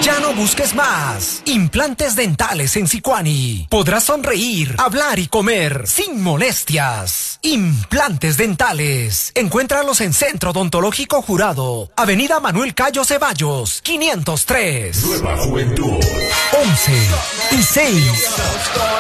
Ya no busques más. Implantes dentales en Sicuani. Podrás sonreír, hablar y comer sin molestias. Implantes dentales. Encuéntralos en Centro Odontológico Jurado. Avenida Manuel Cayo Ceballos, 503. Nueva Juventud. 11 y 6.